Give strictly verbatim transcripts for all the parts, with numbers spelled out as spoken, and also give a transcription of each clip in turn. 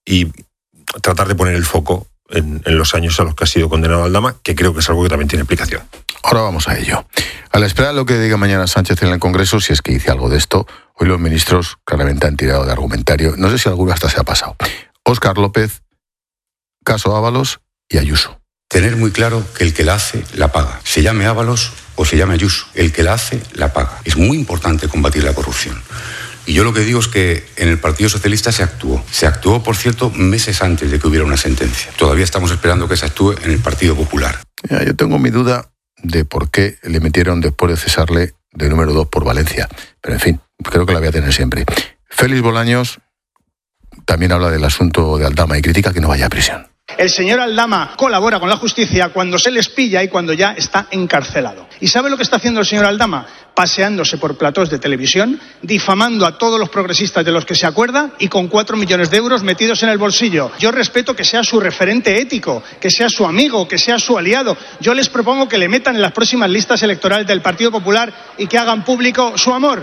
y tratar de poner el foco en, en los años a los que ha sido condenado Aldama, que creo que es algo que también tiene explicación. Ahora vamos a ello. A la espera de lo que diga mañana Sánchez en el Congreso, si es que dice algo de esto, hoy los ministros claramente han tirado de argumentario. No sé si alguno hasta se ha pasado. Óscar López, caso Ábalos y Ayuso. Tener muy claro que el que la hace, la paga. Se llame Ábalos o se llame Ayuso. El que la hace, la paga. Es muy importante combatir la corrupción. Y yo lo que digo es que en el Partido Socialista se actuó. Se actuó, por cierto, meses antes de que hubiera una sentencia. Todavía estamos esperando que se actúe en el Partido Popular. Ya, yo tengo mi duda de por qué le metieron después de cesarle de número dos por Valencia. Pero en fin, creo que la voy a tener siempre. Félix Bolaños también habla del asunto de Aldama y critica que no vaya a prisión. El señor Aldama colabora con la justicia cuando se les pilla y cuando ya está encarcelado. ¿Y sabe lo que está haciendo el señor Aldama? Paseándose por platós de televisión, difamando a todos los progresistas de los que se acuerda y con cuatro millones de euros metidos en el bolsillo. Yo respeto que sea su referente ético, que sea su amigo, que sea su aliado. Yo les propongo que le metan en las próximas listas electorales del Partido Popular y que hagan público su amor.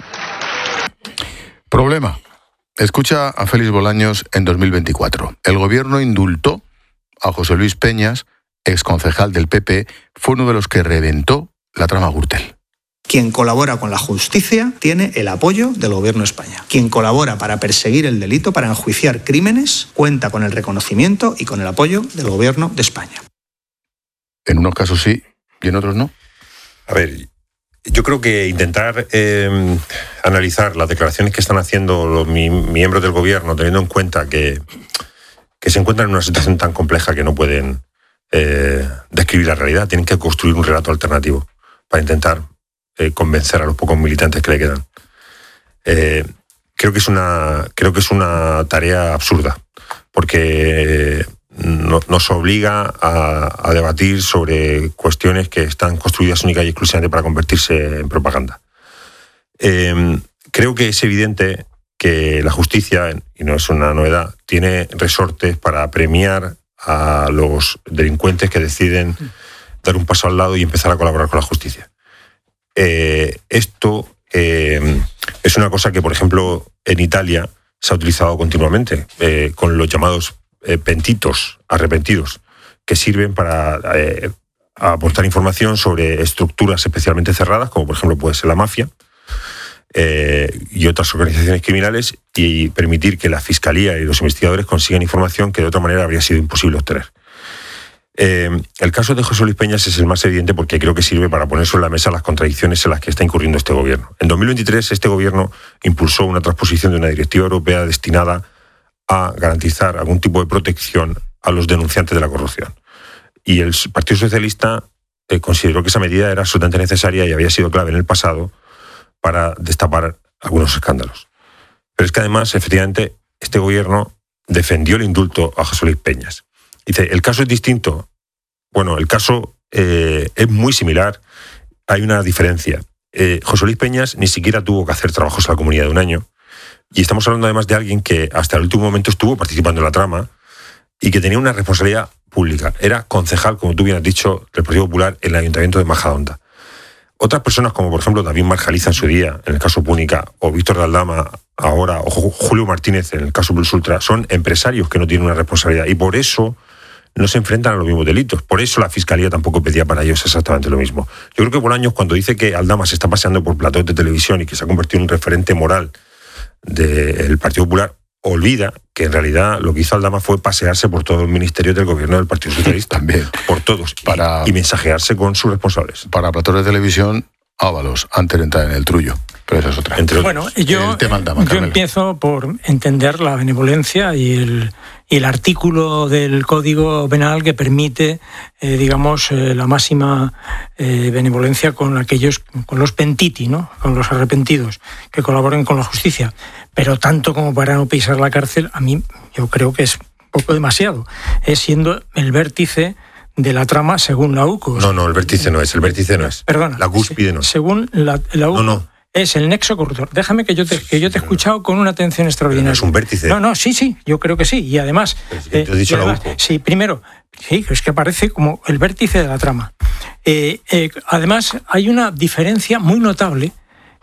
Problema. Escucha a Félix Bolaños en dos mil veinticuatro. El gobierno indultó a José Luis Peñas, exconcejal del P P, fue uno de los que reventó la trama Gürtel. Quien colabora con la justicia tiene el apoyo del Gobierno de España. Quien colabora para perseguir el delito, para enjuiciar crímenes, cuenta con el reconocimiento y con el apoyo del Gobierno de España. En unos casos sí y en otros no. A ver, yo creo que intentar eh, analizar las declaraciones que están haciendo los mi, miembros del Gobierno, teniendo en cuenta que, que se encuentran en una situación tan compleja que no pueden eh, describir la realidad, tienen que construir un relato alternativo para intentar Eh, convencer a los pocos militantes que le quedan. Eh, creo que es una creo que es una tarea absurda, porque no, nos obliga a, a debatir sobre cuestiones que están construidas única y exclusivamente para convertirse en propaganda. Eh, creo que es evidente que la justicia, y no es una novedad, tiene resortes para premiar a los delincuentes que deciden dar un paso al lado y empezar a colaborar con la justicia. Eh, esto eh, es una cosa que, por ejemplo, en Italia se ha utilizado continuamente, eh, con los llamados eh, pentitos, arrepentidos, que sirven para eh, aportar información sobre estructuras especialmente cerradas, como por ejemplo puede ser la mafia, eh, y otras organizaciones criminales, y permitir que la Fiscalía y los investigadores consigan información que de otra manera habría sido imposible obtener. Eh, el caso de José Luis Peñas es el más evidente porque creo que sirve para poner sobre la mesa las contradicciones en las que está incurriendo este gobierno. En dos mil veintitrés este gobierno impulsó una transposición de una directiva europea destinada a garantizar algún tipo de protección a los denunciantes de la corrupción. Y el Partido Socialista eh, consideró que esa medida era absolutamente necesaria y había sido clave en el pasado para destapar algunos escándalos. Pero es que además, efectivamente, este gobierno defendió el indulto a José Luis Peñas. Dice, el caso es distinto. Bueno, el caso eh, es muy similar. Hay una diferencia. Eh, José Luis Peñas ni siquiera tuvo que hacer trabajos a la comunidad de un año. Y estamos hablando además de alguien que hasta el último momento estuvo participando en la trama y que tenía una responsabilidad pública. Era concejal, como tú bien has dicho, del Partido Popular en el Ayuntamiento de Majadahonda. Otras personas, como por ejemplo David Marjaliza en su día, en el caso Púnica, o Víctor de Aldama ahora, o Julio Martínez en el caso Plus Ultra, son empresarios que no tienen una responsabilidad y por eso no se enfrentan a los mismos delitos. Por eso la Fiscalía tampoco pedía para ellos exactamente lo mismo. Yo creo que Bolaños, cuando dice que Aldama se está paseando por platós de televisión y que se ha convertido en un referente moral del Partido Popular, olvida que en realidad lo que hizo Aldama fue pasearse por todos los ministerios del gobierno del Partido Socialista. También. Por todos. Para, y, y mensajearse con sus responsables. Para platós de televisión, Ábalos, antes de entrar en el trullo. Pero esa es otra. Entre bueno, yo, el tema Aldama, yo empiezo por entender la benevolencia y el, y el artículo del Código Penal que permite, eh, digamos, eh, la máxima eh, benevolencia con aquellos, con los pentiti, ¿no? Con los arrepentidos, que colaboren con la justicia. Pero tanto como para no pisar la cárcel, a mí yo creo que es un poco demasiado. Es siendo el vértice de la trama según la U C O. No, no, el vértice no es, el vértice no es. Perdona. La cúspide no es. Según la, la U C O. No, no. Es el nexo corruptor. Déjame que yo te, que yo te he escuchado con una atención extraordinaria. No es un vértice. No, no, sí, sí, yo creo que sí. Y además, eh, te he dicho y además la U C O. Sí, primero, sí, es que aparece como el vértice de la trama. Eh, eh, además, hay una diferencia muy notable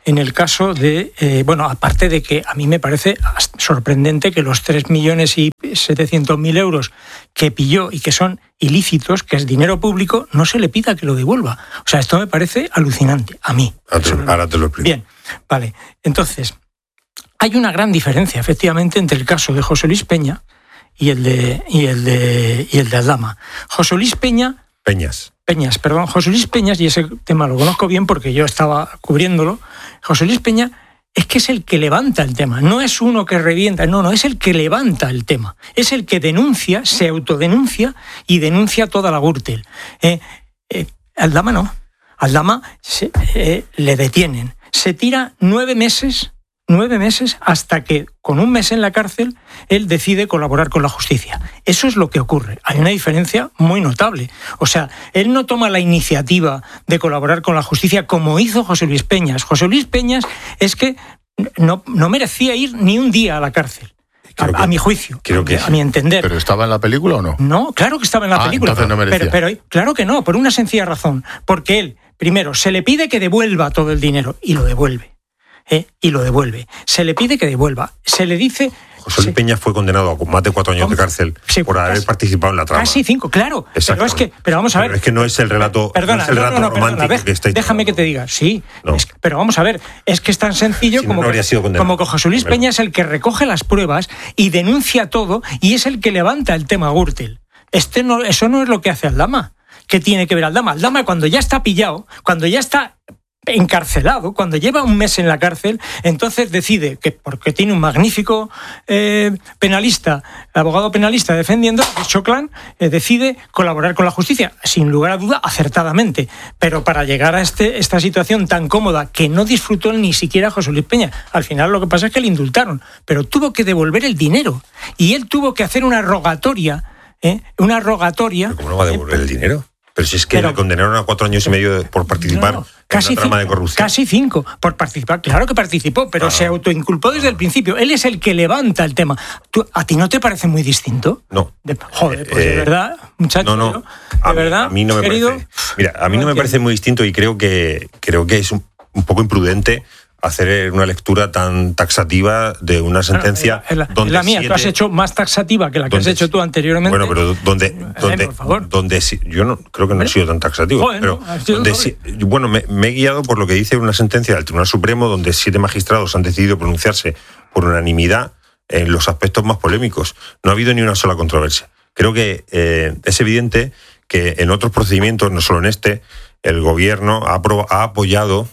en el caso de, eh, bueno, aparte de que a mí me parece sorprendente que los tres millones y setecientos mil euros que pilló y que son ilícitos, que es dinero público, no se le pida que lo devuelva. O sea, esto me parece alucinante, a mí. Ahora te lo explico. Bien, vale. Entonces, hay una gran diferencia, efectivamente, entre el caso de José Luis Peña y el de, y el de, y el de Aldama. José Luis Peña... Peñas. Peñas, perdón, José Luis Peñas, y ese tema lo conozco bien porque yo estaba cubriéndolo. José Luis Peña es que es el que levanta el tema, no es uno que revienta, no, no, es el que levanta el tema, es el que denuncia, se autodenuncia y denuncia toda la Gürtel. Eh, eh, Aldama no, Aldama se, eh, le detienen, se tira nueve meses... Nueve meses hasta que, con un mes en la cárcel, él decide colaborar con la justicia. Eso es lo que ocurre. Hay una diferencia muy notable. O sea, él no toma la iniciativa de colaborar con la justicia como hizo José Luis Peñas. José Luis Peñas es que no, no merecía ir ni un día a la cárcel. A, que, a mi juicio, creo que, a mi entender. ¿Pero estaba en la película o no? No, claro que estaba en la ah, película. Entonces no merecía. Pero, pero claro que no, por una sencilla razón. Porque él, primero, se le pide que devuelva todo el dinero y lo devuelve. ¿Eh? Y lo devuelve. Se le pide que devuelva. Se le dice... José Luis Peña fue condenado a más de cuatro años de cárcel sí, por haber casi, participado en la trama. Casi cinco, claro. Pero es que, pero vamos a ver. Pero es que no es el relato, perdona, no es el relato no, no, no, romántico perdona, que estáis déjame tomando. que te diga, sí. No. Es, pero vamos a ver, es que es tan sencillo si como, no, no que, como que José Luis Peña es el que recoge las pruebas y denuncia todo y es el que levanta el tema Gürtel. Este no, eso no es lo que hace Aldama. ¿Qué tiene que ver Aldama? Aldama cuando ya está pillado, cuando ya está encarcelado, cuando lleva un mes en la cárcel, entonces decide que, porque tiene un magnífico eh, penalista, abogado penalista defendiendo, que Choclan eh, decide colaborar con la justicia, sin lugar a duda, acertadamente. Pero para llegar a este, esta situación tan cómoda, que no disfrutó ni siquiera José Luis Peña, al final lo que pasa es que le indultaron, pero tuvo que devolver el dinero, y él tuvo que hacer una rogatoria, ¿eh? una rogatoria... ¿Pero cómo no va a devolver eh, el dinero? Pero si es que pero, le condenaron a cuatro años y medio por participar no, no, casi en una trama cinco, de corrupción. Casi cinco por participar. Claro que participó, pero ah, se autoinculpó desde ah, el principio. Él es el que levanta el tema. ¿Tú, ¿A ti no te parece muy distinto? No. De, joder, pues eh, de verdad, muchacho. No, no. De a verdad, mí, a mí no me querido, parece. Mira, a mí no, no me parece muy distinto y creo que creo que es un, un poco imprudente hacer una lectura tan taxativa de una sentencia bueno, la, donde la mía, siete, tú has hecho más taxativa que la que donde, has hecho tú anteriormente. Bueno, pero donde, donde, eh, por favor. donde yo no creo que no he sido tan taxativo, Joder, pero no, donde si, bueno, me, me he guiado por lo que dice una sentencia del Tribunal Supremo donde siete magistrados han decidido pronunciarse por unanimidad en los aspectos más polémicos. No ha habido ni una sola controversia. Creo que eh, es evidente que en otros procedimientos, no solo en este, el gobierno ha, pro, ha apoyado,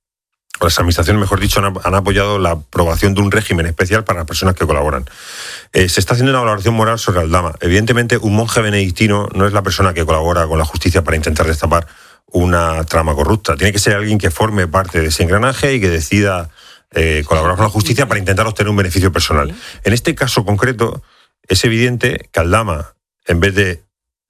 las administraciones, mejor dicho, han, han apoyado la aprobación de un régimen especial para las personas que colaboran. Eh, se está haciendo una valoración moral sobre Aldama. Evidentemente, un monje benedictino no es la persona que colabora con la justicia para intentar destapar una trama corrupta. Tiene que ser alguien que forme parte de ese engranaje y que decida eh, colaborar con la justicia para intentar obtener un beneficio personal. En este caso concreto, es evidente que Aldama, en vez de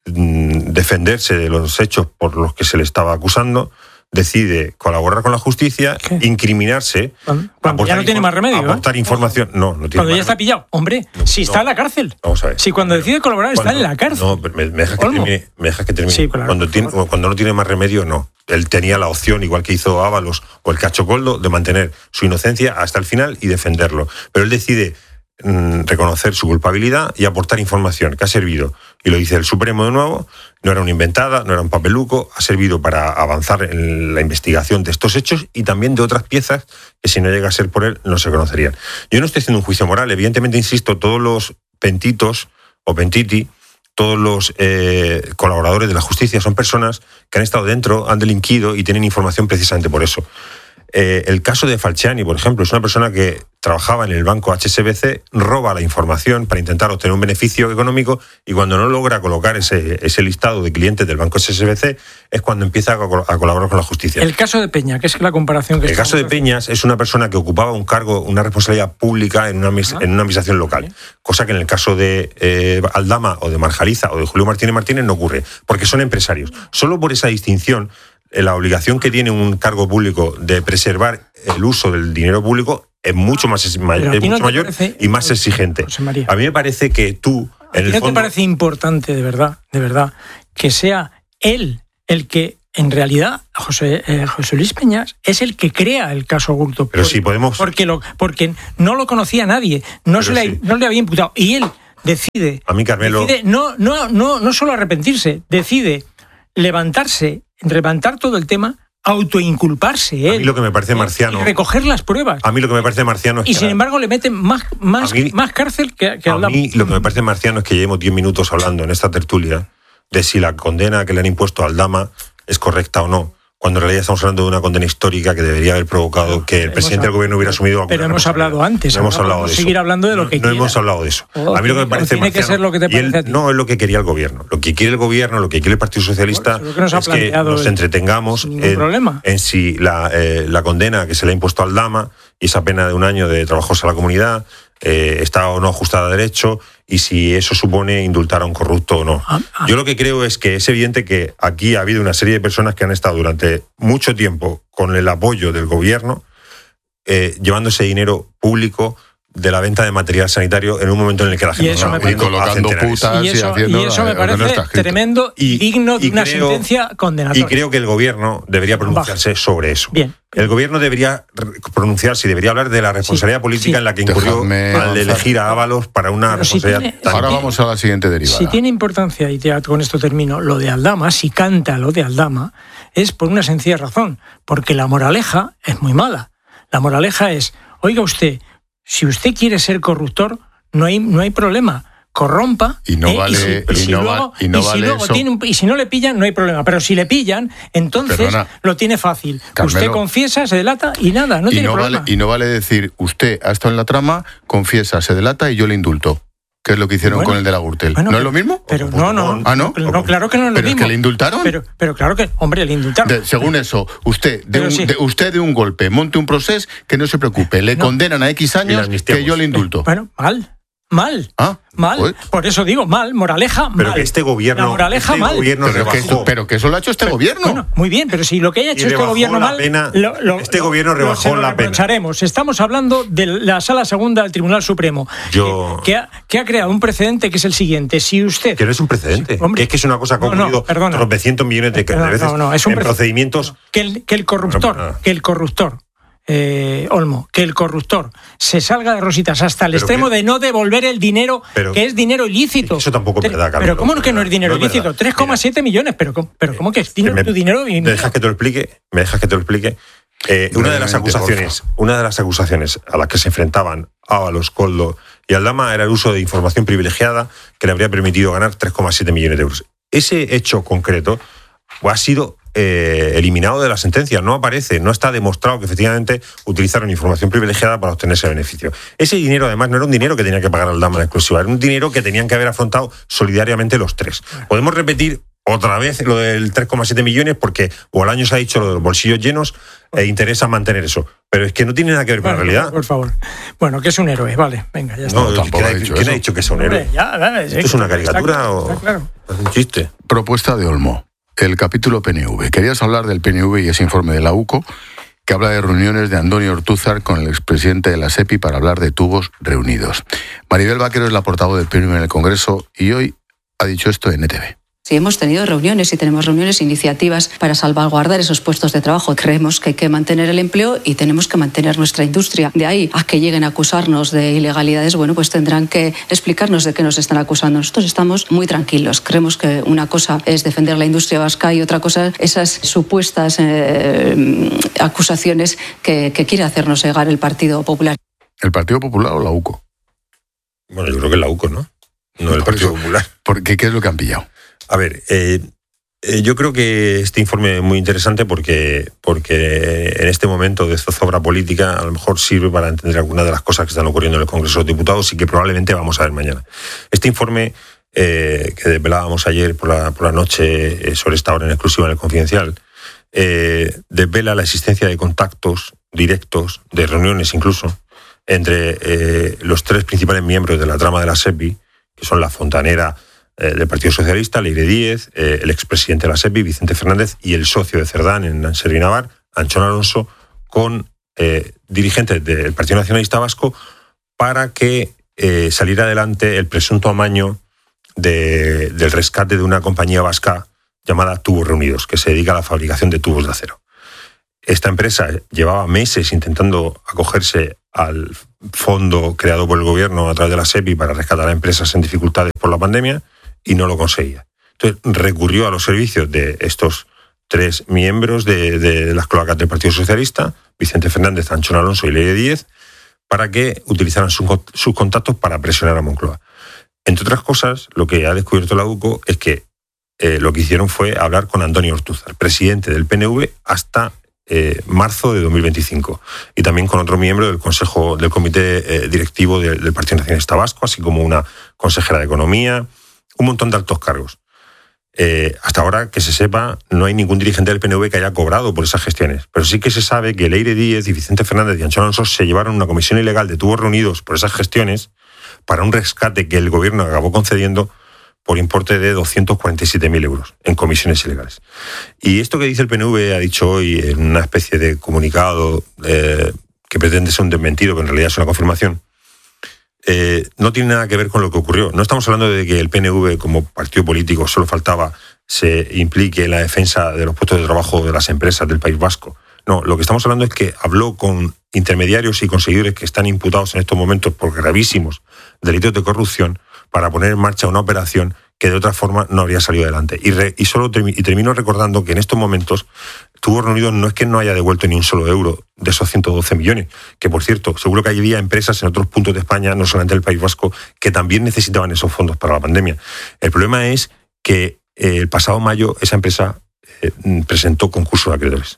mm, defenderse de los hechos por los que se le estaba acusando, decide colaborar con la justicia, ¿qué? Incriminarse, cuando, cuando ya no tiene más remedio, aportar ¿eh? información. No, no tiene cuando más ya está pillado. Hombre, no, si está no. en la cárcel. Vamos a ver. Si cuando decide colaborar cuando, está en la cárcel. No, pero me, me dejas que termine. Me dejas que termine. Sí, claro, cuando, tiene, cuando no tiene más remedio, no. Él tenía la opción, igual que hizo Ábalos o el Cacho Coldo, de mantener su inocencia hasta el final y defenderlo. Pero él decide mmm, reconocer su culpabilidad y aportar información que ha servido. Y lo dice el Supremo de nuevo. No era una inventada, no era un papeluco, ha servido para avanzar en la investigación de estos hechos y también de otras piezas que si no llega a ser por él no se conocerían. Yo no estoy haciendo un juicio moral, evidentemente, insisto, todos los pentitos o pentiti, todos los eh, colaboradores de la justicia son personas que han estado dentro, han delinquido y tienen información precisamente por eso. Eh, el caso de Falciani, por ejemplo, es una persona que trabajaba en el banco H S B C, roba la información para intentar obtener un beneficio económico y cuando no logra colocar ese, ese listado de clientes del banco H S B C es cuando empieza a, a colaborar con la justicia. El caso de Peña, que es la comparación que... El caso de Peñas es una persona que ocupaba un cargo, una responsabilidad pública en una, ah, en una administración local, ¿sí? Cosa que en el caso de eh, Aldama o de Marjaliza o de Julio Martínez Martínez no ocurre, porque son empresarios. Solo por esa distinción, la obligación que tiene un cargo público de preservar el uso del dinero público es mucho más es mayor, es mucho no mayor parece, y más exigente. A mí me parece que tú, en el ¿no fondo, te parece importante, de verdad, de verdad, que sea él el que en realidad, José, eh, José Luis Peñas es el que crea el caso Gürtel. Pero si podemos... Porque, lo, porque no lo conocía nadie, no, se le, sí. no le había imputado. Y él decide... A mí, Carmelo... Decide no, no, no, no solo arrepentirse, decide levantarse, levantar todo el tema, autoinculparse él. A mí lo que me parece marciano... Y recoger las pruebas. A mí lo que me parece marciano es Y que... sin embargo le meten más, más, mí, más cárcel que, que a A mí lo que me parece marciano es que llevemos diez minutos hablando en esta tertulia de si la condena que le han impuesto a Aldama es correcta o no, cuando en realidad estamos hablando de una condena histórica que debería haber provocado que el hemos presidente del gobierno hubiera asumido... Pero hemos hablado antes. No hemos hablado de eso. seguir hablando de lo que No, quiera. no hemos hablado de eso. O a mí lo que me parece tiene marciano, que ser lo que te parece él, a ti. No, es lo que quería el gobierno. Lo que quiere el gobierno, lo que quiere el Partido Socialista bueno, que nos es que nos entretengamos en, en si la, eh, la condena que se le ha impuesto al Aldama y esa pena de un año de trabajos a la comunidad eh, está o no ajustada a derecho y si eso supone indultar a un corrupto o no. Ah, ah. Yo lo que creo es que es evidente que aquí ha habido una serie de personas que han estado durante mucho tiempo con el apoyo del gobierno eh, llevando ese dinero público de la venta de material sanitario en un momento en el que la gente no, y colocando putas y eso, y haciendo y eso me parece no tremendo y digno de y una creo, sentencia condenatoria. Y creo que el gobierno debería pronunciarse Baja. sobre eso. Bien. El gobierno debería pronunciarse y debería hablar de la responsabilidad sí, política sí. en la que incurrió Dejadme al avanzar. elegir a Ábalos para una Pero responsabilidad si tiene, tan... Ahora vamos a la siguiente derivada. Si tiene importancia, y ya con esto termino, lo de Aldama, si canta lo de Aldama, es por una sencilla razón, porque la moraleja es muy mala. La moraleja es, oiga usted, si usted quiere ser corruptor, no hay, no hay problema. Corrompa y no vale y si no le pillan no hay problema, pero si le pillan entonces Perdona, lo tiene fácil. Carmelo, usted confiesa, se delata y nada, no y tiene no problema. Vale, y no vale decir usted ha estado en la trama, confiesa, se delata y yo le indulto. ¿Qué es lo que hicieron bueno, con el de la Gürtel? Bueno, ¿No pero, es lo mismo? Pero no, no. ¿Ah, no? No, claro que no es lo ¿Pero mismo. ¿Pero es que le indultaron? Pero, pero claro que, hombre, le indultaron. De, según eso, usted de, un, sí. de usted de un golpe, monte un proceso, que no se preocupe, le no. condenan a X años, que yo le indulto. Eh, bueno, mal. Mal, ¿Ah? mal, pues. Por eso digo mal, moraleja mal. Pero que este gobierno, la moraleja este mal. Gobierno pero, que eso, pero que eso lo ha hecho este pero, gobierno. Bueno, muy bien, pero si lo que haya hecho este gobierno mal, pena, lo, lo, este lo, gobierno rebajó lo, lo la pena. Estamos hablando de la Sala Segunda del Tribunal Supremo, Yo... que, que, ha, que ha creado un precedente que es el siguiente. Si usted que no es un precedente, sí, que es que es una cosa que ha ocurrido no, no, tropecientos millones de, no, de veces no, no, es un en procedimientos. Que el, que el corruptor, no, no. que el corruptor. Eh, Olmo, que el corruptor se salga de rositas hasta el pero extremo que, de no devolver el dinero, pero, que es dinero ilícito. Eso tampoco es verdad, Carlos. Pero ¿cómo que no es dinero no ilícito? tres coma siete millones, pero, pero ¿cómo que es dinero, me, tu dinero? ¿Me dejas que te lo explique? ¿Me dejas que te lo explique? Eh, una de las acusaciones, una de las acusaciones a las que se enfrentaban Ábalos, Koldo y Aldama era el uso de información privilegiada que le habría permitido ganar tres coma siete millones de euros. Ese hecho concreto ha sido eh, eliminado de la sentencia, no aparece, no está demostrado que efectivamente utilizaron información privilegiada para obtener ese beneficio. Ese dinero además no era un dinero que tenía que pagar Aldama en exclusiva, era un dinero que tenían que haber afrontado solidariamente los tres. Podemos repetir otra vez lo del tres coma siete millones porque o al año se ha dicho lo de los bolsillos llenos e interesa mantener eso, pero es que no tiene nada que ver con bueno, la realidad. Por favor. Bueno, que es un héroe, vale, venga, ya está. No, no ¿quién, ha dicho, ¿quién ha dicho que es un héroe? Hombre, ya, vale, sí, ¿Esto es una caricatura está, o está claro. es un chiste? Propuesta de Olmo. El capítulo P N V. Querías hablar del P N V y ese informe de la U C O que habla de reuniones de Antonio Ortúzar con el expresidente de la SEPI para hablar de tubos reunidos. Maribel Vaquero es la portavoz del P N V en el Congreso y hoy ha dicho esto en E T V. Sí, hemos tenido reuniones y tenemos reuniones, iniciativas para salvaguardar esos puestos de trabajo. Creemos que hay que mantener el empleo y tenemos que mantener nuestra industria. De ahí a que lleguen a acusarnos de ilegalidades, bueno, pues tendrán que explicarnos de qué nos están acusando. Nosotros estamos muy tranquilos. Creemos que una cosa es defender la industria vasca y otra cosa esas supuestas eh, acusaciones que, que quiere hacernos llegar el Partido Popular. ¿El Partido Popular o la U C O? Bueno, yo creo que es la U C O, ¿no? No el Partido Popular. ¿Por qué? ¿Qué es lo que han pillado? A ver, eh, eh, yo creo que este informe es muy interesante porque, porque en este momento de zozobra política a lo mejor sirve para entender algunas de las cosas que están ocurriendo en el Congreso de los Diputados y que probablemente vamos a ver mañana. Este informe eh, que desvelábamos ayer por la, por la noche eh, sobre esta hora en exclusiva en el Confidencial, eh, desvela la existencia de contactos directos, de reuniones incluso, entre eh, los tres principales miembros de la trama de la SEPI, que son la fontanera eh, del Partido Socialista, Leire Díez, eh, el expresidente de la SEPI, Vicente Fernández, y el socio de Cerdán en Nanservi Navar, Anchón Alonso, con eh, dirigentes del Partido Nacionalista Vasco para que eh, saliera adelante el presunto amaño de, del rescate de una compañía vasca llamada Tubos Reunidos, que se dedica a la fabricación de tubos de acero. Esta empresa llevaba meses intentando acogerse al fondo creado por el gobierno a través de la SEPI para rescatar a empresas en dificultades por la pandemia y no lo conseguía. Entonces recurrió a los servicios de estos tres miembros de, de las cloacas del Partido Socialista, Vicente Fernández, Anchón Alonso y Leire Díez, para que utilizaran sus, sus contactos para presionar a Moncloa. Entre otras cosas, lo que ha descubierto la UCO es que eh, lo que hicieron fue hablar con Antonio Ortúzar, presidente del P N V hasta eh, marzo de dos mil veinticinco, y también con otro miembro del Consejo del Comité eh, Directivo de, del Partido Nacionalista Vasco, así como una consejera de Economía, un montón de altos cargos. Eh, hasta ahora, que se sepa, no hay ningún dirigente del P N V que haya cobrado por esas gestiones, pero sí que se sabe que Leire Díez y Vicente Fernández y Anchón Alonso se llevaron una comisión ilegal de tubos reunidos por esas gestiones para un rescate que el gobierno acabó concediendo por importe de doscientos cuarenta y siete mil euros en comisiones ilegales. Y esto que dice el P N V ha dicho hoy en una especie de comunicado eh, que pretende ser un desmentido, pero en realidad es una confirmación, eh, no tiene nada que ver con lo que ocurrió. No estamos hablando de que el P N V como partido político, solo faltaba, se implique en la defensa de los puestos de trabajo de las empresas del País Vasco. No, lo que estamos hablando es que habló con intermediarios y conseguidores que están imputados en estos momentos por gravísimos delitos de corrupción para poner en marcha una operación que de otra forma no habría salido adelante. Y, re, y solo termi, y termino recordando que en estos momentos Tubos Reunidos no es que no haya devuelto ni un solo euro de esos ciento doce millones, que por cierto, seguro que había empresas en otros puntos de España, no solamente del País Vasco, que también necesitaban esos fondos para la pandemia. El problema es que eh, el pasado mayo esa empresa eh, presentó concurso de acreedores.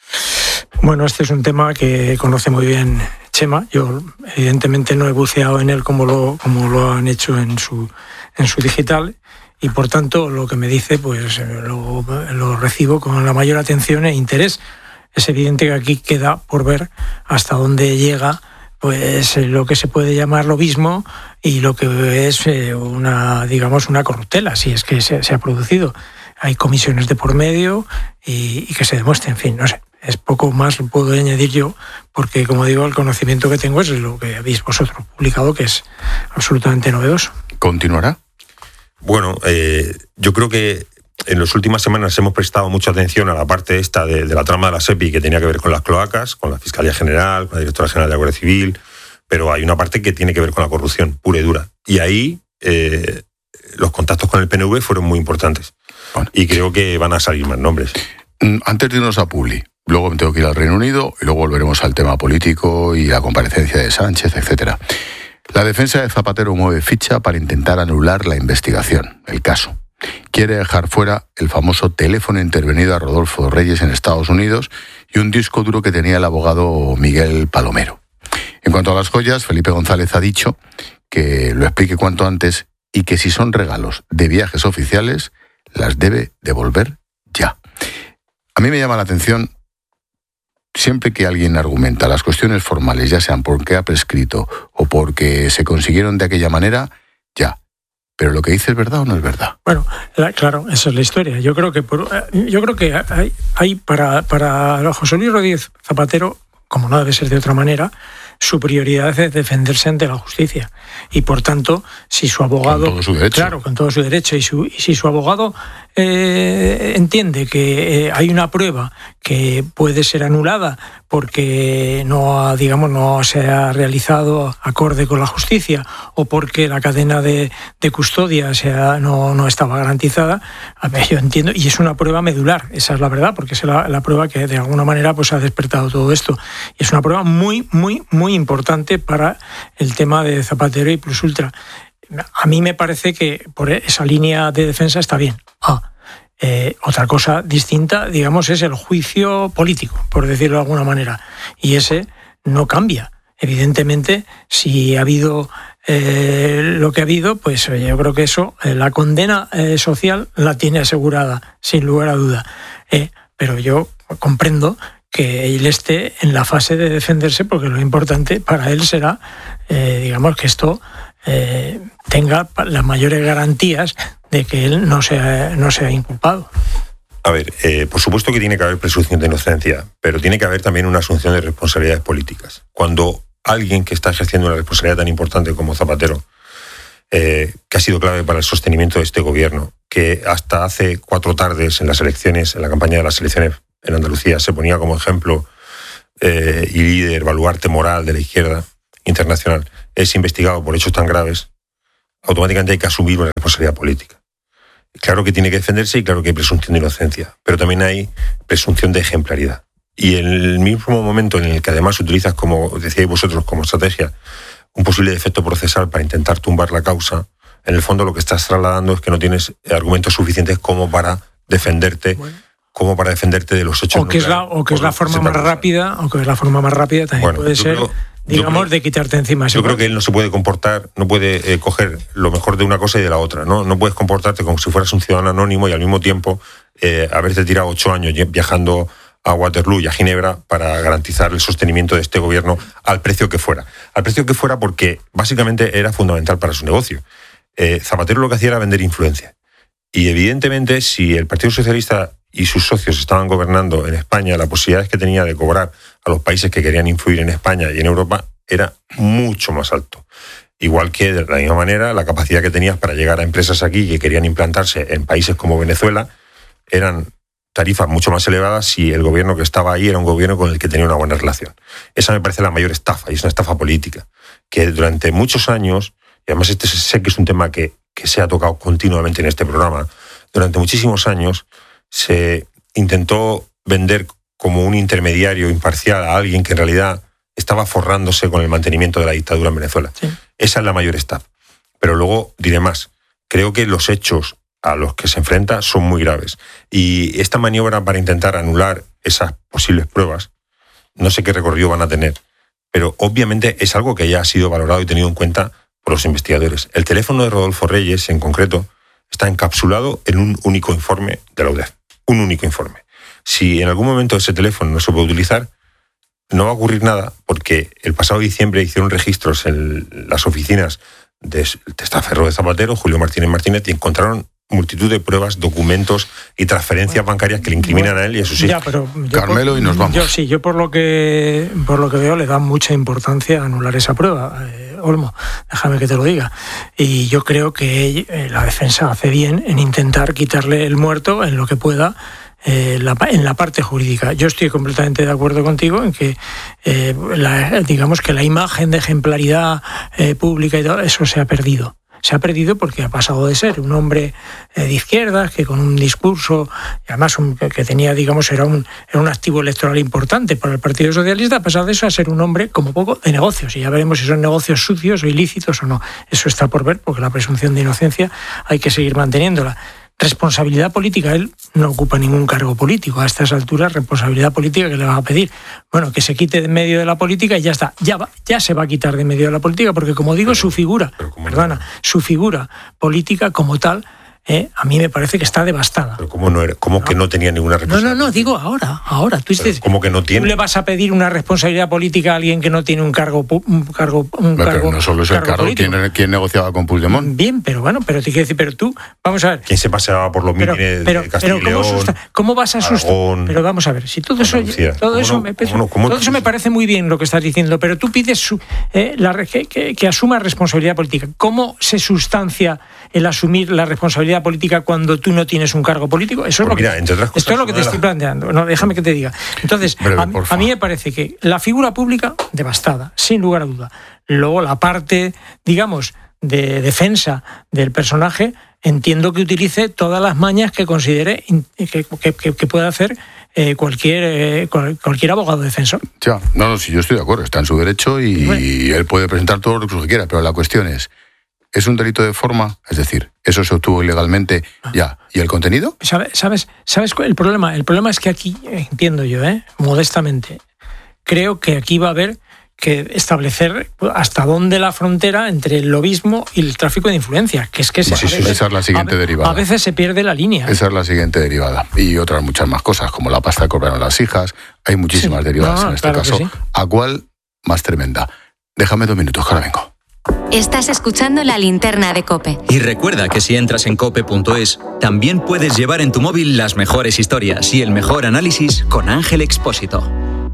Bueno, este es un tema que conoce muy bien Chema. Yo evidentemente no he buceado en él como lo, como lo han hecho en su, en su digital, y por tanto lo que me dice pues lo, lo recibo con la mayor atención e interés. Es evidente que aquí queda por ver hasta dónde llega pues lo que se puede llamar lobismo y lo que es una, digamos, una corruptela, si es que se, se ha producido. Hay comisiones de por medio y, y que se demuestre, en fin, no sé. Es poco más lo puedo añadir yo, porque, como digo, el conocimiento que tengo es lo que habéis vosotros publicado, que es absolutamente novedoso. ¿Continuará? Bueno, eh, yo creo que en las últimas semanas hemos prestado mucha atención a la parte esta de, de la trama de la SEPI, que tenía que ver con las cloacas, con la Fiscalía General, con la Directora General de la Guardia Civil, pero hay una parte que tiene que ver con la corrupción pura y dura. Y ahí eh, los contactos con el P N V fueron muy importantes. Bueno. Y creo que van a salir más nombres. Antes de irnos a Publi, luego me tengo que ir al Reino Unido y luego volveremos al tema político y la comparecencia de Sánchez, etcétera. La defensa de Zapatero mueve ficha para intentar anular la investigación, el caso. Quiere dejar fuera el famoso teléfono intervenido a Rodolfo Reyes en Estados Unidos y un disco duro que tenía el abogado Miguel Palomero. En cuanto a las joyas, Felipe González ha dicho que lo explique cuanto antes y que si son regalos de viajes oficiales, las debe devolver ya. A mí me llama la atención, siempre que alguien argumenta las cuestiones formales, ya sean porque ha prescrito o porque se consiguieron de aquella manera, ya. Pero lo que dice es verdad o no es verdad. Bueno, la, claro, esa es la historia. Yo creo que por, yo creo que hay, hay para, para José Luis Rodríguez Zapatero, como no debe ser de otra manera, su prioridad es defenderse ante la justicia. Y por tanto, si su abogado... Con todo su derecho. Claro, con todo su derecho. Y, su, y si su abogado eh, entiende que eh, hay una prueba que puede ser anulada porque no ha, digamos, no se ha realizado acorde con la justicia o porque la cadena de, de custodia sea, no, no estaba garantizada, a ver, yo entiendo, y es una prueba medular, esa es la verdad, porque es la, la prueba que de alguna manera pues ha despertado todo esto. Y es una prueba muy, muy, muy importante para el tema de Zapatero y Plus Ultra. A mí me parece que por esa línea de defensa está bien. Ah, eh, otra cosa distinta, digamos, es el juicio político, por decirlo de alguna manera. Y ese no cambia. Evidentemente, si ha habido eh, lo que ha habido, pues yo creo que eso, eh, la condena eh, social la tiene asegurada, sin lugar a duda. Eh, pero yo comprendo que él esté en la fase de defenderse, porque lo importante para él será, eh, digamos, que esto eh, tenga las mayores garantías de que él no sea, no sea inculpado. A ver, eh, por supuesto que tiene que haber presunción de inocencia, pero tiene que haber también una asunción de responsabilidades políticas. Cuando alguien que está ejerciendo una responsabilidad tan importante como Zapatero, eh, que ha sido clave para el sostenimiento de este gobierno, que hasta hace cuatro tardes en las elecciones, en la campaña de las elecciones en Andalucía, se ponía como ejemplo eh, y líder, baluarte moral de la izquierda internacional, es investigado por hechos tan graves, automáticamente hay que asumir una responsabilidad política. Claro que tiene que defenderse y claro que hay presunción de inocencia, pero también hay presunción de ejemplaridad. Y en el mismo momento en el que además utilizas, como decíais vosotros, como estrategia, un posible defecto procesal para intentar tumbar la causa, en el fondo lo que estás trasladando es que no tienes argumentos suficientes como para defenderte, bueno. como para defenderte de los hechos. O que es la, o que es la forma más rápida, o que es la forma más rápida también bueno, puede ser. Creo, Digamos, creo, de quitarte encima. Yo creo que él no se puede comportar, no puede eh, coger lo mejor de una cosa y de la otra, ¿no? No puedes comportarte como si fueras un ciudadano anónimo y al mismo tiempo eh, haberte tirado ocho años viajando a Waterloo y a Ginebra para garantizar el sostenimiento de este gobierno al precio que fuera. Al precio que fuera porque básicamente era fundamental para su negocio. Eh, Zapatero lo que hacía era vender influencia. Y evidentemente, si el Partido Socialista y sus socios estaban gobernando en España, la posibilidad que tenía de cobrar a los países que querían influir en España y en Europa era mucho más alto. Igual que, de la misma manera, la capacidad que tenías para llegar a empresas aquí que querían implantarse en países como Venezuela eran tarifas mucho más elevadas si el gobierno que estaba ahí era un gobierno con el que tenía una buena relación. Esa me parece la mayor estafa, y es una estafa política, que durante muchos años, y además este sé que es un tema que, que se ha tocado continuamente en este programa, durante muchísimos años se intentó vender como un intermediario imparcial a alguien que en realidad estaba forrándose con el mantenimiento de la dictadura en Venezuela. Sí. Esa es la mayor estafa. Pero luego diré más. Creo que los hechos a los que se enfrenta son muy graves. Y esta maniobra para intentar anular esas posibles pruebas, no sé qué recorrido van a tener, pero obviamente es algo que ya ha sido valorado y tenido en cuenta por los investigadores. El teléfono de Rodolfo Reyes, en concreto, está encapsulado en un único informe de la U D E F. Un único informe. Si en algún momento ese teléfono no se puede utilizar, no va a ocurrir nada, porque el pasado diciembre hicieron registros en las oficinas de Testaferro de Zapatero, Julio Martínez Martínez, y encontraron multitud de pruebas, documentos y transferencias bueno, bancarias que le incriminan bueno, a él y a sus hijos. Carmelo, por, y nos vamos. Yo sí, yo por lo que por lo que veo le da mucha importancia a anular esa prueba. Eh, Olmo, déjame que te lo diga. Y yo creo que eh, la defensa hace bien en intentar quitarle el muerto en lo que pueda eh, la, en la parte jurídica. Yo estoy completamente de acuerdo contigo en que eh, la, digamos que la imagen de ejemplaridad eh, pública y todo eso se ha perdido. Se ha perdido porque ha pasado de ser un hombre de izquierdas que con un discurso, y además un, que tenía, digamos, era un, era un activo electoral importante para el Partido Socialista, ha pasado de eso a ser un hombre como poco de negocios. Y ya veremos si son negocios sucios o ilícitos o no. Eso está por ver, porque la presunción de inocencia hay que seguir manteniéndola. Responsabilidad política, él no ocupa ningún cargo político. A estas alturas, responsabilidad política que le va a pedir. Bueno, que se quite de medio de la política y ya está. Ya va, ya se va a quitar de medio de la política, porque como digo, pero, su figura, perdona, su figura política como tal, Eh, a mí me parece que está devastada. Pero ¿cómo, no era, cómo ¿no? que no tenía ninguna responsabilidad? No, no, no, digo ahora, ahora. Tú, dices, ¿cómo que no tiene? ¿Tú le vas a pedir una responsabilidad política a alguien que no tiene un cargo un cargo un pero cargo, no solo es el cargo, ¿quién, ¿quién negociaba con Puigdemont? Bien, pero bueno, pero te quiero decir, pero tú, vamos a ver. ¿Quién se paseaba por los mítines de Castilla y León? ¿cómo, susta, ¿Cómo vas a asustar? Pero vamos a ver, si todo eso, todo eso, no, me, no, todo eso me parece muy bien lo que estás diciendo, pero tú pides su, eh, la, que, que, que asuma responsabilidad política. ¿Cómo se sustancia el asumir la responsabilidad política cuando tú no tienes un cargo político? Eso es lo que, mira, entre otras cosas, esto es lo que te estoy planteando. No, déjame que te diga. Entonces, breve, a, a mí me parece que la figura pública, devastada, sin lugar a duda. Luego, la parte, digamos, de defensa del personaje, entiendo que utilice todas las mañas que considere que, que, que, que pueda hacer eh, cualquier eh, cualquier abogado defensor. Ya, no, no, si yo estoy de acuerdo, está en su derecho y, bueno, y él puede presentar todo lo que quiera, pero la cuestión es, ¿es un delito de forma? Es decir, ¿eso se obtuvo ilegalmente ya? ¿Y el contenido? ¿Sabes, sabes, sabes cuál es el problema? El problema es que aquí, entiendo yo, ¿eh? modestamente, creo que aquí va a haber que establecer hasta dónde la frontera entre el lobismo y el tráfico de influencia, que es que se, sí, sí, esa es la siguiente a, derivada. A veces se pierde la línea. Esa es la siguiente derivada. Y otras muchas más cosas, como la pasta que cobraron las hijas. Hay muchísimas sí. derivadas no, en este claro caso. Sí. ¿A cuál más tremenda? Déjame dos minutos, que ahora vengo. Estás escuchando La Linterna de COPE. Y recuerda que si entras en cope punto es, también puedes llevar en tu móvil las mejores historias y el mejor análisis con Ángel Expósito.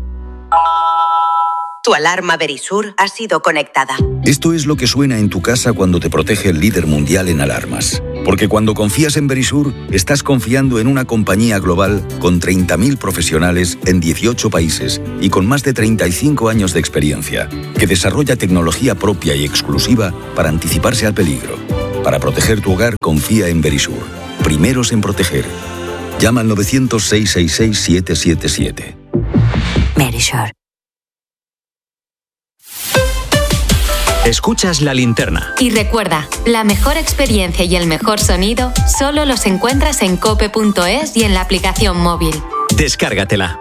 Tu alarma Verisur ha sido conectada. Esto es lo que suena en tu casa cuando te protege el líder mundial en alarmas. Porque cuando confías en Verisur, estás confiando en una compañía global con treinta mil profesionales en dieciocho países y con más de treinta y cinco años de experiencia, que desarrolla tecnología propia y exclusiva para anticiparse al peligro. Para proteger tu hogar, confía en Verisur. Primeros en proteger. Llama al novecientos, seiscientos sesenta y seis, siete siete siete. Verisur. Escuchas La Linterna. Y recuerda, la mejor experiencia y el mejor sonido solo los encuentras en cope punto es y en la aplicación móvil. Descárgatela.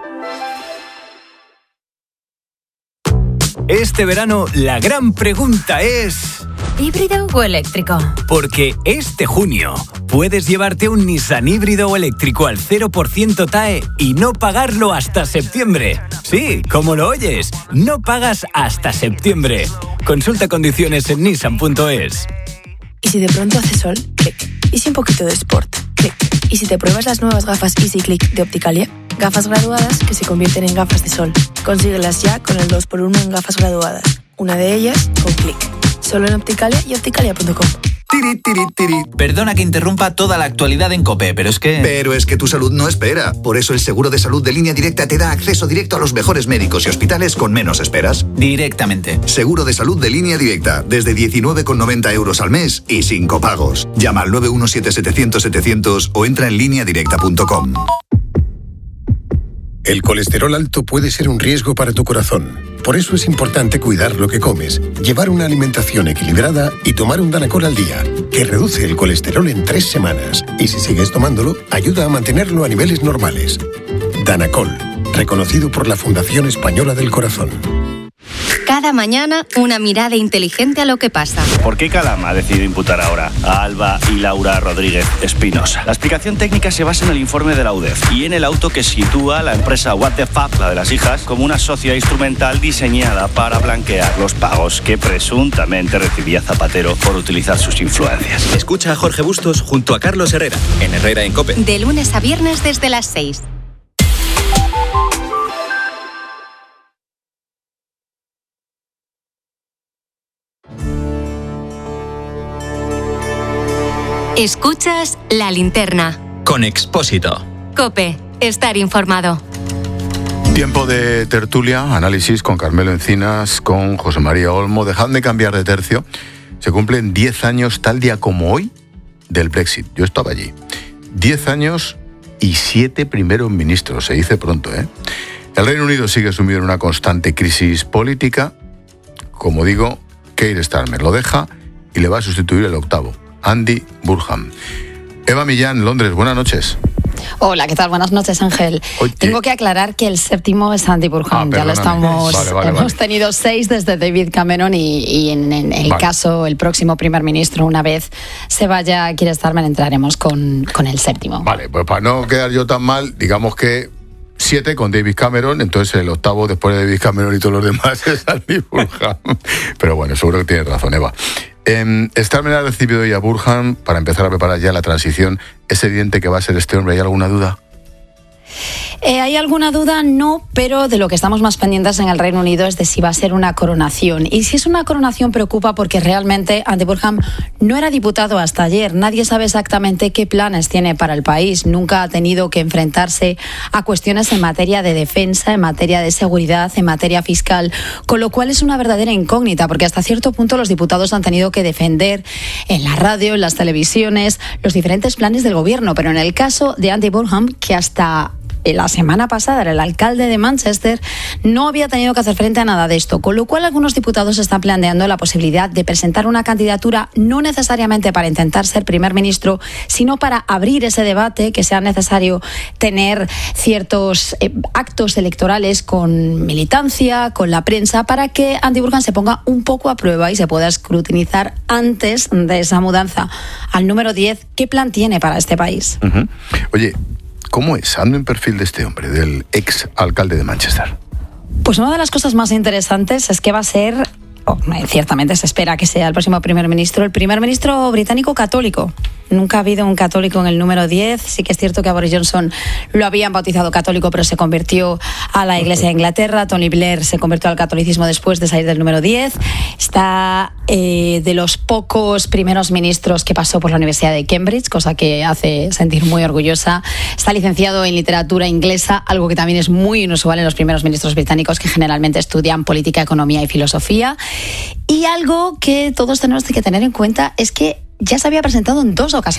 Este verano la gran pregunta es... ¿híbrido o eléctrico? Porque este junio puedes llevarte un Nissan híbrido o eléctrico al cero por ciento T A E y no pagarlo hasta septiembre. Sí, como lo oyes, no pagas hasta septiembre. Consulta condiciones en nissan punto es. ¿Y si de pronto hace sol? Clic. ¿Y si un poquito de sport? Clic. ¿Y si te pruebas las nuevas gafas Easy Click de Opticalia? Gafas graduadas que se convierten en gafas de sol. Consíguelas ya con el dos por uno en gafas graduadas. Una de ellas con Clic. Solo en Opticalia y opticalia punto com. Tiri, tiri, tiri. Perdona que interrumpa toda la actualidad en COPE, pero es que... Pero es que tu salud no espera. Por eso el seguro de salud de Línea Directa te da acceso directo a los mejores médicos y hospitales con menos esperas. Directamente. Seguro de salud de Línea Directa, desde diecinueve con noventa euros al mes y sin copagos. Llama al nueve uno siete, setecientos, setecientos o entra en línea directa punto com. El colesterol alto puede ser un riesgo para tu corazón. Por eso es importante cuidar lo que comes, llevar una alimentación equilibrada y tomar un Danacol al día, que reduce el colesterol en tres semanas. Y si sigues tomándolo, ayuda a mantenerlo a niveles normales. Danacol, reconocido por la Fundación Española del Corazón. Cada mañana, una mirada inteligente a lo que pasa. ¿Por qué Calam ha decidido imputar ahora a Alba y Laura Rodríguez Espinosa? La explicación técnica se basa en el informe de la U D E F y en el auto que sitúa a la empresa What the Fuck, la de las hijas, como una socia instrumental diseñada para blanquear los pagos que presuntamente recibía Zapatero por utilizar sus influencias. Escucha a Jorge Bustos junto a Carlos Herrera, en Herrera en COPE. De lunes a viernes desde las seis. Escuchas La Linterna. Con Expósito. COPE. Estar informado. Tiempo de tertulia, análisis con Carmelo Encinas, con José María Olmo. Dejadme de cambiar de tercio. Se cumplen diez años, tal día como hoy, del Brexit. Yo estaba allí. diez años y siete primeros ministros. Se dice pronto, ¿eh? El Reino Unido sigue sumido en una constante crisis política. Como digo, Keir Starmer lo deja y le va a sustituir el octavo, Andy Burnham. Eva Millán, Londres, buenas noches. Hola, ¿qué tal? Buenas noches, Ángel. Oye. Tengo que aclarar que el séptimo es Andy Burnham. Ah, ya lo estamos. Vale, vale, hemos vale. tenido seis desde David Cameron y, y en, en el vale. caso, el próximo primer ministro, una vez se vaya Keir Starmer, entraremos con, con el séptimo. Vale, pues para no quedar yo tan mal, digamos que siete con David Cameron, entonces el octavo después de David Cameron y todos los demás es Andy Burnham. Pero bueno, seguro que tienes razón, Eva. Eh, Starmer ha recibido hoy a Burnham para empezar a preparar ya la transición. ¿Es evidente que va a ser este hombre? ¿Hay alguna duda? Eh, ¿Hay alguna duda? No, pero de lo que estamos más pendientes en el Reino Unido es de si va a ser una coronación. Y si es una coronación preocupa porque realmente Andy Burnham no era diputado hasta ayer. Nadie sabe exactamente qué planes tiene para el país. Nunca ha tenido que enfrentarse a cuestiones en materia de defensa, en materia de seguridad, en materia fiscal, con lo cual es una verdadera incógnita porque hasta cierto punto los diputados han tenido que defender en la radio, en las televisiones, los diferentes planes del gobierno. Pero en el caso de Andy Burnham, que hasta la semana pasada era el alcalde de Manchester, no había tenido que hacer frente a nada de esto, con lo cual algunos diputados están planteando la posibilidad de presentar una candidatura no necesariamente para intentar ser primer ministro, sino para abrir ese debate, que sea necesario tener ciertos eh, actos electorales con militancia, con la prensa, para que Andy Burnham se ponga un poco a prueba y se pueda escrutinizar antes de esa mudanza al número diez. ¿Qué plan tiene para este país? Uh-huh. Oye, ¿cómo es? Hazme un perfil de este hombre, del ex alcalde de Manchester. Pues una de las cosas más interesantes es que va a ser, oh, ciertamente se espera que sea el próximo primer ministro, el primer ministro británico católico. Nunca ha habido un católico en el número diez. Sí que es cierto que a Boris Johnson lo habían bautizado católico, pero se convirtió a la Iglesia de Inglaterra. Tony Blair se convirtió al catolicismo después de salir del número diez. Está eh, de los pocos primeros ministros que pasó por la Universidad de Cambridge, cosa que hace sentir muy orgullosa. Está licenciado en literatura inglesa, algo que también es muy inusual en los primeros ministros británicos, que generalmente estudian política, economía y filosofía. Y algo que todos tenemos que tener en cuenta es que ya se había presentado en dos ocasiones